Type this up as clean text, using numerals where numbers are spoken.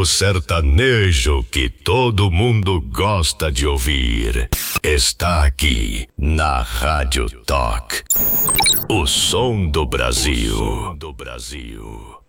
O sertanejo que todo mundo gosta de ouvir está aqui na Rádio Talk. O som do Brasil.